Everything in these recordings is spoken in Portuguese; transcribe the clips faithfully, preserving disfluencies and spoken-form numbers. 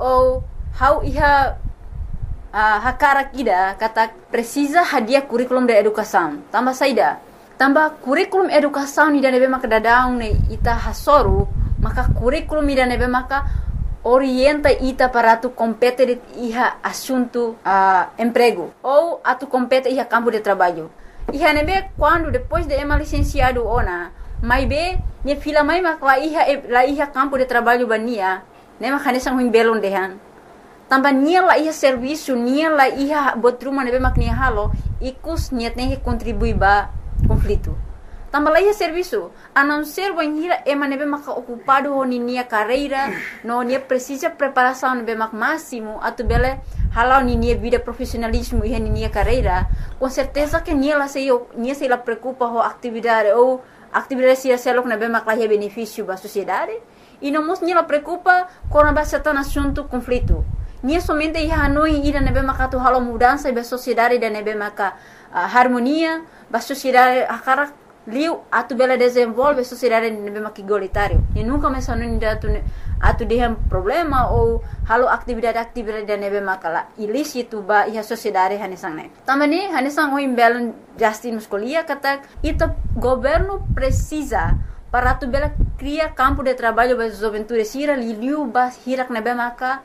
ou how iha uh, hakara kida kata precisa hadiah kurikulum da edukação. Tambah saida. Tambah kurikulum edukação ida nebe maka dadaung ne ita hasoru, maka kurikulum ida nebe maka orienta ita para tu compete de iha assunto uh, emprego ou a tu compete iha campo de trabalho. Iha nebe quando depois de ema licenciado ona, mai be ne fila mai mak la iha la iha campo de trabalho bania, ne mak hanesan huim belon dehan. Tambah nia la iha serviço, nia la iha botruma nebe mak nia halo, ikus niat ne contribui ba conflito. Tambah la iha serviço, a não ser banhira ema nebe mak ocupado ho ni nia carreira, no nia precisa preparação nebe mak máximo, atu bele halau ni nia vida profissionalismo iha ni nia carreira, com certeza que nia la sei nia sei la preocupa ho atividade ou atividade se selok nebe mak la iha benefício ba sociedade, e não mos nia la preocupa com a certain assunto conflito. Nia somente iha hanoi ida nebe mak tu halau mudança ba sociedade da nebe mak uh, harmonia ba sociedade akara liu atu bela desenvolve a sociedade nebe mak igualitário. E nunca mais hanoi da tu atu dehem problema ou halau atividade-atividade da nebe mak la ilícito ba iha sociedade hanesang ne. Tamani hanesang o imbelon Justin Muscolia kata ita governo precisa para tu bela cria campo de trabalho ba juventude sira liu ba hirak nebe mak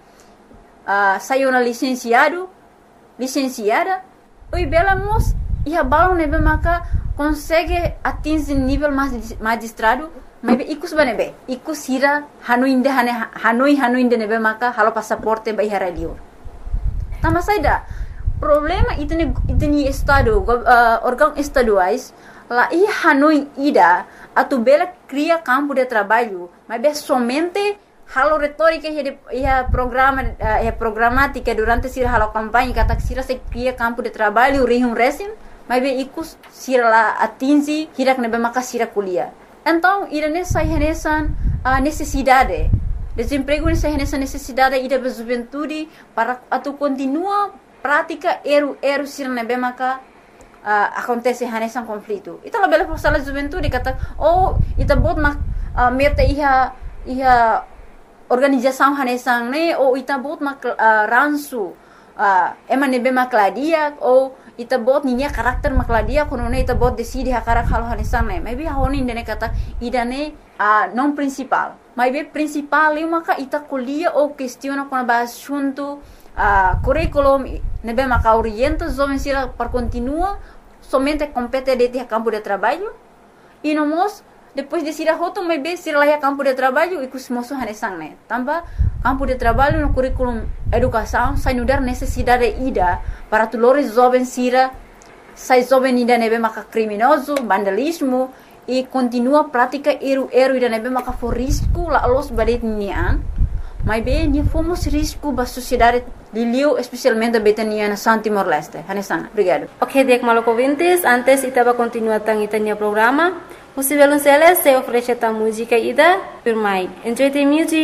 Uh, saiu na licenciado, licenciada, oi bela mos iha balão nebe maka consegue atingir nível magistrado, mas ikus ba nebe, ikus hira hanoi inde hane hanoi hanoi inde nebe maka halo passaporte ba iha radio. Tambah saida problema itu ni itu ni estado uh, órgão estaduais lá iha hanoi ida atu bela cria campo de trabalho, mas be somente halo retórica ia programa ia programática durante sira halo campanha kata sira se cria campo de trabalho rihum resim mas be ikus sira la atingi hirak nebe maka sira kuliah. Então ida nessa renesan a necessidade desemprego nessa renesan necessidade ida be juventude para atu continua prática eru eru sira nebe maka uh, acontece renesan conflito. Ita la bela força juventude kata oh ita bot mak uh, meta iha iha organização hanesang ne ou ita bot mak uh, ransu uh, ema nebe makladia ou ita bot ninya karakter makladia kono ne ita bot decide hakarak halo hanesang ne maybe honi ndene kata idane uh, non principal maybe principal eu maka ita kuliah ou questiona com ba assunto uh, curriculum nebe maka orienta jovem sira para continua somente compete de campo de trabalho e no mos depois de sira hoto mai be sira lá campo de trabalho e kus moço hanesang ne tambah campo de trabalho no curriculum educação sai nudar necessidade ida para tulores jovem sira sai jovem ida nebe maka criminoso vandalismo e continua prática eru eru ida nebe maka for risco la los badet nian mai be ni fomos risco ba sociedade Liliu especialmente betania na San Timor Leste hanesang obrigado. Ok, dek malok ouvintes, antes itaba continuar tang itania programa. Você violonceles se oferece a música ida por mai. Enjoy the music.